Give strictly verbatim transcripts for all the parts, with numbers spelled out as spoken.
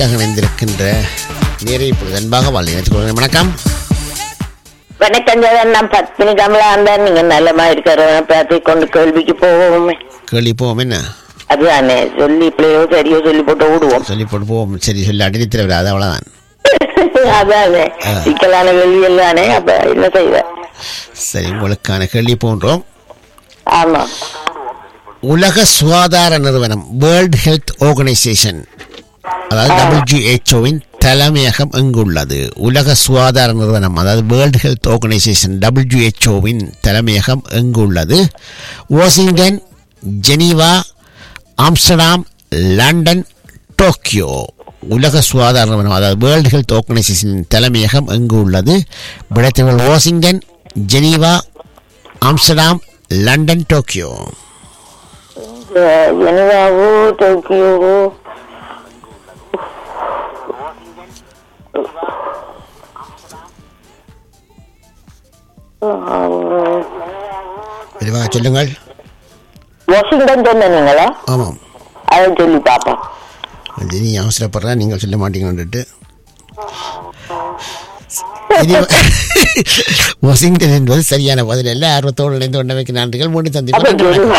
இணைந்திருக்கின்ற நேரை இப்பொழுது அன்பாக வாழ்க்கை. வணக்கம். வணக்கம் ஜெகன், நான் பத்மினி கமலாந்தன். நீங்க நல்லமா இருக்கிற பார்த்து கொண்டு கேள்விக்கு போவோமே. கேள்வி போவோம். என்ன அதுதானே சொல்லி பிள்ளையோ சரியோ சொல்லி போட்டு விடுவோம். சொல்லி போட்டு போவோம். சரி சொல்லி அடிநித்திர விடாது, அவ்வளவுதான். அதானே சிக்கலான கேள்வி தானே. அப்ப என்ன செய்வ? சரி, உங்களுக்கான கேள்வி போன்றோம். ஆமா. உலக சுகாதார நிறுவனம் வேர்ல்ட் ஹெல்த் ஆர்கனைசேஷன், அதாவது டபிள்யூஹெச்ஓவின் தலைமையகம் எங்குள்ளது? உலக சுகாதார நிறுவனம் அதாவது வேர்ல்ட் ஹெல்த் ஆர்கனைசேஷன் டபிள்யூஹெச்ஓவின் தலைமையகம் எங்குள்ளது? Washington, Geneva, Amsterdam, London, Tokyo. உலக சுகாதார நிறுவனம் அதாவது வேர்ல்ட் ஹெல்த் ஆர்கனைசேஷனின் தலைமையகம் எங்கு உள்ளது? விடைத்தவர்கள் Washington, Geneva, Amsterdam, London, Tokyo. ஜெனீவாவோ டோக்கியோவோ விரிவாக சொல்லுங்கள். வாஷிங்டன் சொன்னீங்களா? ஆமாம், அதை சொல்லி பாப்போம். நீ அவசரப்படுற, நீங்கள் சொல்ல மாட்டீங்கன்னுட்டு. வாஷிங்டன் என்பது சரியான பதில் அல்ல. ஆர்வத்தோடு இணைந்து கொண்டமைக்கு நன்றிகள். மூன்று சந்திப்பு.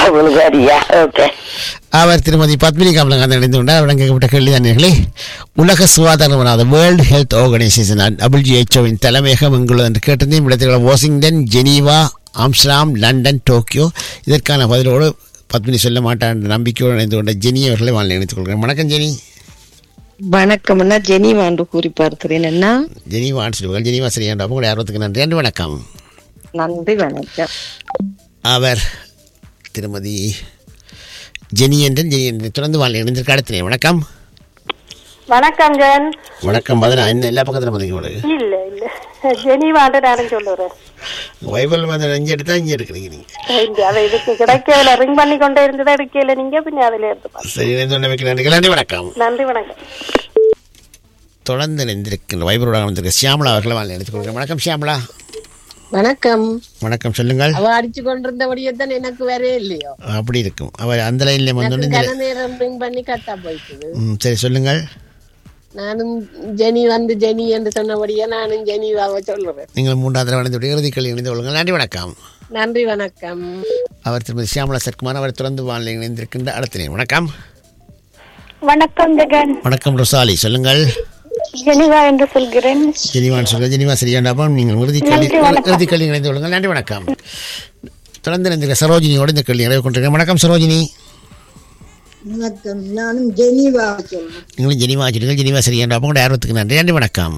அவர் திருமதி பத்மினி கமலகாந்தன் இணைந்து கொண்டார். அவரிடம் கேட்கப்பட்ட கேள்வி தானே. உலக சுகாதார நிறுவனம் வேர்ல்டு ஹெல்த் ஆர்கனைசேஷன் டபிள்யூஹெச்ஓவின் தலைமையகம் எங்குள்ளது என்று கேட்டதையும் விடத்தில் Washington, Geneva, Amsterdam, London, Tokyo. இதற்கான பதிலோடு பத்மினி சொல்ல மாட்டான் என்ற நம்பிக்கையோடு இணைந்து கொண்ட ஜெனி அவர்களை வாழ்ந்து இணைத்துக் கொள்கிறேன். வணக்கம் ஜெனி. வணக்கம் அண்ணா. ஜெனீவா என்று கூறி பார்க்கிறேன் அண்ணா. ஜெனீவான்னு சொல்லுவாங்க. ஜெனீவா சரியாண்டா. உங்களுடைய ஆர்வத்துக்கு நன்றி. நன்றி, வணக்கம். நன்றி, வணக்கம். அவர் திருமதி ஜெனி என்றன் ஜெனி என்று தொடர்ந்து வாழ்ந்து இணைந்திருக்க அடுத்த. வணக்கம். வணக்கம் ஜென். வணக்கம். பதினா என்ன எல்லா பக்கத்தில் பதிங்க உங்களுக்கு? இல்ல இல்ல ஜெனீவாண்டு நானும் சொல்லுறேன். வைபல் வந்து அஞ்சு எடுத்தா இங்கே எடுக்கிறீங்க நீங்க. அதை இதுக்கு கிடைக்கல, ரிங் பண்ணி கொண்டே இருந்ததா எடுக்கல நீங்க, பின்ன அதில் எடுத்து. சரி, நன்றி. நன்றி, வணக்கம். நன்றி, வணக்கம். தொடர்ந்து இணைந்திருக்கின்ற வைபரோட வந்திருக்க சியாமலா அவர்களை வாழ்ந்து எடுத்துக் கொள்கிறேன். வணக்கம் சியாமலா. வணக்கம். வணக்கம், சொல்லுங்கள். அவ அடிச்சு கொண்டிருந்தபடியே தான் எனக்கு வேற இல்லையோ. அப்படி இருக்கும். அவர் அந்த லைன்ல வந்து நேரம் ரிங் பண்ணி கட்டா போயிட்டு. சரி, சொல்லுங்கள். நானும் ஜெனி வந்து ஜெனி என்று சொன்னபடியே நானும் ஜெனீவாவை சொல்லுறேன். நீங்கள் மூன்றாவது வளர்ந்து இறுதிக்கள் இணைந்து கொள்ளுங்கள். நன்றி, வணக்கம். நன்றி, வணக்கம். அவர் திருமதி சியாமலா சர்க்குமார். அவர் தொடர்ந்து வானிலை இணைந்திருக்கின்ற அடுத்த. வணக்கம். வணக்கம் ஜெகன். வணக்கம் ரொசாலி, சொல்லுங்கள். ஜெனீவா என்று சொல்கிறேன். ஜெனீவான்னு சொல்லுங்கள். ஜெனீவா சரியாண்டாப்பா. நீங்கள் இறுதிக்கல்வி இறுதிக்கல்வி இணைந்து கொள்ளுங்கள். நன்றி, வணக்கம். தொடர்ந்து இணைந்திருக்க சரோஜினியோடு இந்த கல்வி நிறைவு கொண்டிருக்கேன். வணக்கம் சரோஜினி. வணக்கம். நானும் ஜெனீவா சொல்றேன். நீங்களும் ஜெனீவா சொல்லுங்கள். ஜெனீவா சரியாண்டாப்பா. உங்களுடைய ஆர்வத்துக்கு நன்றி. நன்றி, வணக்கம்.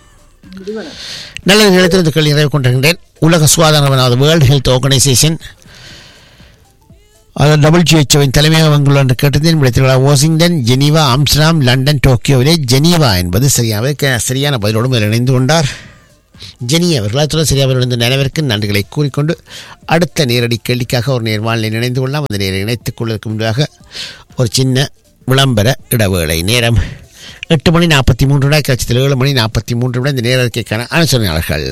நல்ல நிலத்திலிருந்து கல்வி நிறைவு கொண்டிருக்கின்றேன். உலக சுகாதார நிறுவனம் வேர்ல்டு ஹெல்த் ஆர்கனைசேஷன் அதாவது டபிள்யூஹெச்ஓவின் தலைமையகம் எங்குள்ள என்று கேட்டதின் விடத்தில் Washington, Geneva, Amsterdam, London, டோக்கியோவிலே Geneva என்பது சரியாக சரியான பதிலோடு முதல் இணைந்து கொண்டார் ஜெனி அவர்கள். அத்துடன் சரியாக இணைந்த நினைவிற்கு நன்றிகளை கூறிக்கொண்டு அடுத்த நேரடி கேள்விக்காக ஒரு நேர்வாழ்நிலை இணைந்து கொள்ளலாம். அந்த நேரை இணைத்துக் கொள்வதற்கு முன்பாக ஒரு சின்ன விளம்பர இடைவேளை. நேரம் எட்டு மணி நாற்பத்தி மூன்று விட கட்சத்தில் ஏழு மணி நாற்பத்தி மூன்று விட இந்த நேரடிக்கான அனுசரணையாளர்கள்.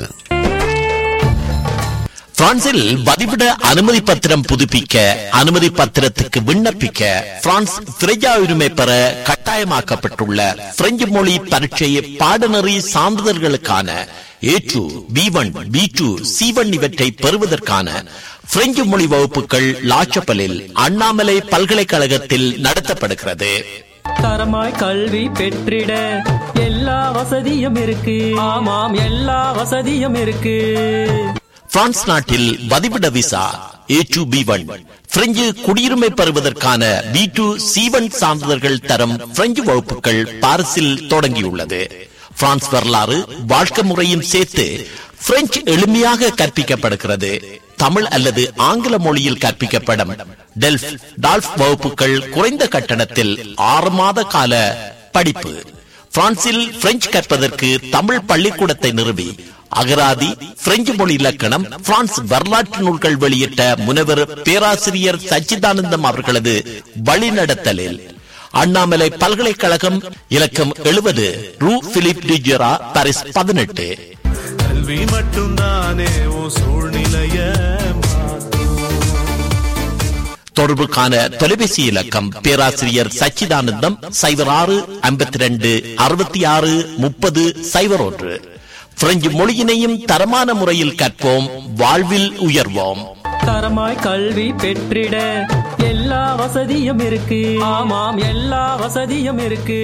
பிரான்சில் வதிவிட அனுமதி பத்திரம் புதுப்பிக்க, அனுமதி பத்திரத்துக்கு விண்ணப்பிக்க பிரான்ஸ் திரையா உரிமை பெற கட்டாயமாக்கப்பட்டுள்ள பிரெஞ்சு மொழி பரீட்சை பாடநெறி சான்றிதழ்களுக்கான ஏ two, B one, B two, C one இவற்றை பெறுவதற்கான பிரெஞ்சு மொழி வகுப்புகள் லாச்சப்பலில் அண்ணாமலை பல்கலைக்கழகத்தில் நடத்தப்படுகிறது. தரமாய் கல்வி பெற்றிட எல்லா வசதியும் இருக்கு. ஆமாம், எல்லா வசதியும் இருக்கு. பிரான்ஸ் நாட்டில் வதிவிட விசா ஏ டூ, பி ஒன், பிரெஞ்சு குடியுரிமை பெறுவதற்கான பி டூ, சி ஒன் சான்றிதழ்கள் தரம் பிரெஞ்சு வகுப்புகள் பாரிஸில் தொடங்கியுள்ளது. பிரான்ஸ் வரலாறு, வாழ்க்கை முறையும் சேர்த்து பிரெஞ்சு எளிமையாக கற்பிக்கப்படுகிறது. தமிழ் அல்லது ஆங்கில மொழியில் கற்பிக்கப்படும் டெல்ஃப், டால்ஃப் வகுப்புகள் குறைந்த கட்டணத்தில் ஆறு மாத கால படிப்பு. பிரான்சில் பிரெஞ்சு கற்பதற்கு தமிழ் பள்ளிக்கூடத்தை நிறுவி அகராதி, பிரெஞ்சு மொழி இலக்கணம், பிரான்ஸ் வரலாற்று நூல்கள் வெளியிட்ட முனைவர் பேராசிரியர் சச்சிதானந்தம் அவர்களது வழிநடத்தலில் அண்ணாமலை பல்கலைக்கழகம், இலக்கம் எழுபது, ரூ பிலிப் டிஜெரா, பாரிஸ் பதினெட்டு. கல்வி மட்டும்தானே சூழ்நிலைய தொடர்புக்கான தொலைபேசி இலக்கம் பேராசிரியர் சச்சிதானந்தம் சைபர் ஆறு ஐம்பத்தி ரெண்டு அறுபத்தி ஆறு முப்பது சைபர் ஒன்று. பிரெஞ்சு மொழியினையும் தரமான முறையில் கற்போம், வாழ்வில் உயர்வோம். தரமாய் கல்வி பெற்றிட எல்லா வசதியும் இருக்கு. ஆமாம், எல்லா வசதியும் இருக்கு.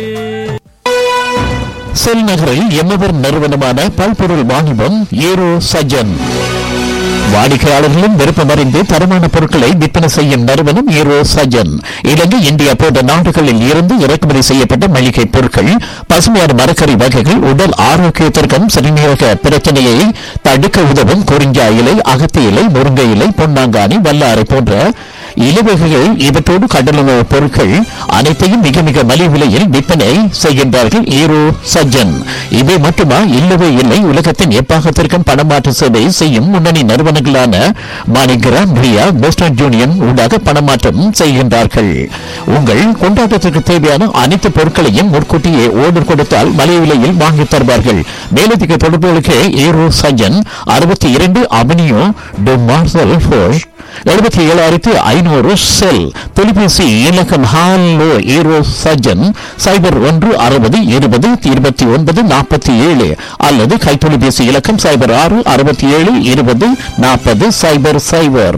செல் நகரில் எம்மவர் நிறுவனமான பல்பொருள் வாணிபம் ஏரோ சஜன். வாடிக்கையாளர்களும் விருப்பமறிந்து தரமான பொருட்களை விற்பனை செய்யும் நிறுவனம் ஏரோ சஜன். இலங்கை, இந்தியா போன்ற நாடுகளில் இருந்து இறக்குமதி செய்யப்பட்ட மளிகை பொருட்கள், பசுமையான மரக்கறி வகைகள், உடல் ஆரோக்கியத்திற்கும் சிறுநீரக பிரச்சனையை தடுக்க உதவும் குறிஞ்சா இலை, அகத்தி இலை, முருங்கை இலை, பொன்னாங்கானி, வல்லாரை போன்ற இலவகைகள் இவற்றோடு கடலுணவு பொருட்கள் அனைத்தையும் மிக மிக மலிவு விலையில் விற்பனை செய்கின்றார்கள் ஏரோ சஜ்ஜன். இவை மட்டுமா? இல்லவே இல்லை. உலகத்தின் எப்பாகத்திற்கும் பணமாற்று சேவை செய்யும் முன்னணி நிறுவனங்களான மாணிகிராம், ரியா, வெஸ்டர்ன் யூனியன் ஊடாக பணமாற்றம் செய்கின்றார்கள். உங்கள் கொண்டாட்டத்திற்கு தேவையான அனைத்து பொருட்களையும் முன்கூட்டியே ஓர்டர் கொடுத்தால் மலிவு விலையில் வாங்கி தருவார்கள். மேலதிக தொடர்புகளுக்கு ஏரோ சஜ்ஜன் அறுபத்தி இரண்டு அவனியோ டு மார்சல் ஃபோர்ஸ் எழுபத்தி ஏழாயிரத்தி ஐநூறு செல். தொலைபேசி இலக்கம் ஹாலோ ஏரோ சஜன் சைபர் ஒன்று அறுபது இருபது இருபத்தி ஒன்பது நாற்பத்தி ஏழு அல்லது கைத்தொலைபேசி இலக்கம் சைபர் ஆறு அறுபத்தி ஏழு இருபது நாற்பது சைபர் சைபர்.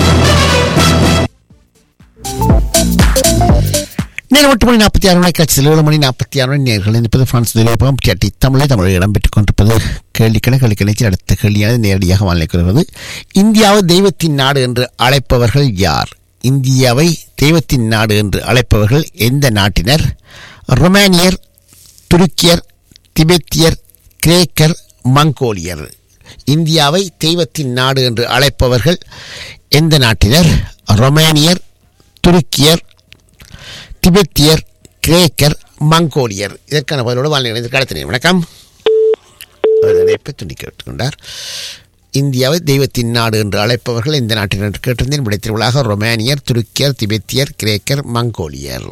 நேரம் எட்டு மணி நாற்பத்தி ஆறு மணி காட்சியில் ஏழு மணி நாற்பத்தி ஆறு மணி நேர்கள் இருப்பது பிரான்ஸ் நிலையப்பம் கேட்டி தமிழை தமிழில் இடம்பெற்றுக் கொண்டிருப்பது கேள்விக்கண கேள்விக்கணிச்சு அடுத்த கேள்வியானது நேரடியாக வானிலை கூறுவது. இந்தியாவை தெய்வத்தின் நாடு என்று அழைப்பவர்கள் யார்? இந்தியாவை தெய்வத்தின் நாடு என்று அழைப்பவர்கள் எந்த நாட்டினர்? ரொமானியர், துருக்கியர், திபெத்தியர், கிரேக்கர், மங்கோலியர். இந்தியாவை தெய்வத்தின் நாடு என்று அழைப்பவர்கள் எந்த நாட்டினர்? ரொமானியர், துருக்கியர், திபெத்தியர், கிரேக்கர், மங்கோலியர். இதற்கான பதிலோடு வாழ்நிலை கடத்தினேன். வணக்கம். துண்டி கேட்டுக்கொண்டார். இந்தியாவை தெய்வத்தின் நாடு என்று அழைப்பவர்கள் இந்த நாட்டினர் கேட்டிருந்தேன். விடைத்திருவிழாக ரொமானியர், துருக்கியர், திபெத்தியர், கிரேக்கர், மங்கோலியர்.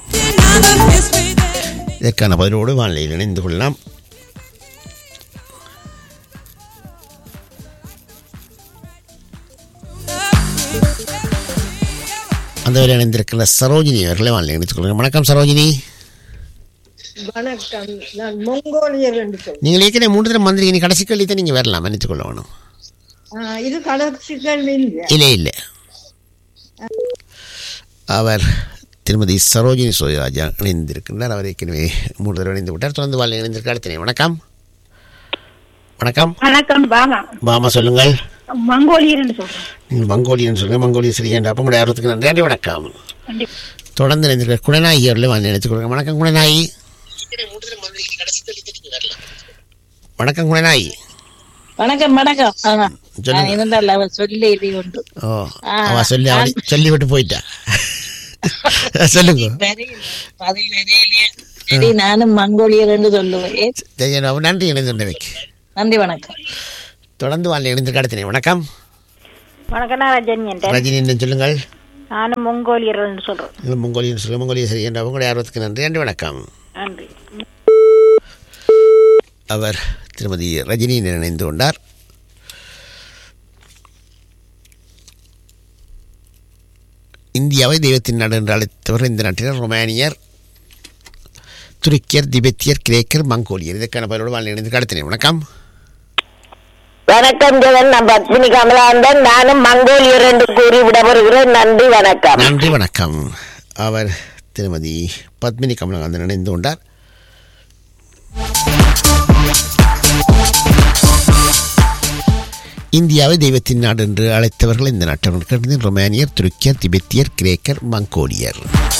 இதற்கான பதிலோடு வாழ்நிலையில் இணைந்து கொள்ளலாம். அந்த வரை இணைந்திருக்கிற சரோஜினி அவர்களை வாழ்நிலை இணைத்துக் கொள்கிறேன். வணக்கம் சரோஜினி. வணக்கம். நான் மங்கோலியர் என்று சொல்றேன். நீங்கள் ஏற்கனவே மூன்று தடவை மந்திரி, நீ கடைசி கேள்வி தான் நீங்கள் வரலாம், நினைத்துக் கொள்ள வேணும். இது கடைசி கேள்வி இல்லை இல்லை. அவர் திருமதி சரோஜினி சோயராஜா இணைந்திருக்கின்றார். அவர் ஏற்கனவே மூன்று தடவை இணைந்து விட்டார். தொடர்ந்து வாழ்நிலை இணைந்திருக்க அடுத்த வணக்கம். வணக்கம். வணக்கம். பாமா பாமா சொல்லுங்கள். மங்கோலியர் என்று சொல்றேன். நீங்கள் மங்கோலியன் சொல்லுங்கள். மங்கோலியர் சரியான அப்போ உங்களுடைய ஆர்வத்துக்கு நன்றி. வணக்கம். தொடர்ந்து இணைந்திருக்கிற குணநாயகி அவர்களை வாழ்நிலை இணைத்துக் கொள்கிறேன். வணக்கம் குணநாயகி. வணக்கம் குணநாயகி. வணக்கம். வணக்கம். சொல்லி சொல்லிவிட்டு போயிட்டா. சொல்லுங்க. நானும் மங்கோலியர் என்று சொல்லுவேன். நன்றி இணைந்துள்ளவைக்கு. நன்றி. வணக்கம். தொடர்ந்து வாழ் இணைந்திருக்க அடுத்த வணக்கம். வணக்கம். நான் ரஜினி. ரஜினி என்ன சொல்லுங்கள். நானும் மங்கோலியர் என்று சொல்றேன். மங்கோலியன் சொல்லுங்க. மங்கோலியர் சரி என்ற உங்களுடைய ஆர்வத்துக்கு நன்றி. நன்றி. வணக்கம். நன்றி. அவர் திருமதி ரஜினி இணைந்து கொண்டார். இந்தியாவை தெய்வத்தின் நாடு என்று அழைத்தவர் இந்த நாட்டினர் ரொமானியர், துருக்கியர், திபெத்தியர், கிரேக்கர், மங்கோலியர். இதற்கான பதிலோடு வாழ் இணைந்து அடுத்த வணக்கம். வணக்கம் ஜெகன். நான் பத்மினி கமலாந்தன். நானும் மங்கோலியர் என்று கூறி விடப்படுகிறேன். நன்றி. வணக்கம். நன்றி. வணக்கம். அவர் திருமதி பத்மினி கமலாந்தன் இணைந்து கொண்டார். இந்தியாவை தெய்வத்தின் நாடு என்று அழைத்தவர்கள் இந்த நாட்டவர்கள் ரொமானியர், துருக்கியர், திபெத்தியர், கிரேக்கர், மங்கோலியர்.